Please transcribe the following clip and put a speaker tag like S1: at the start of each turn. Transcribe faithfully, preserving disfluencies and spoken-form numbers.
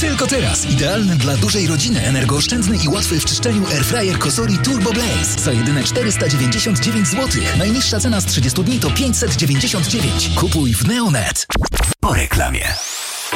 S1: Tylko teraz. Idealny dla dużej rodziny, energooszczędny i łatwy w czyszczeniu airfryer Cosori Turbo Blaze. Za jedyne czterysta dziewięćdziesiąt dziewięć złotych. Najniższa cena z trzydziestu dni to pięćset dziewięćdziesiąt dziewięć. Kupuj w Neonet.
S2: Po reklamie.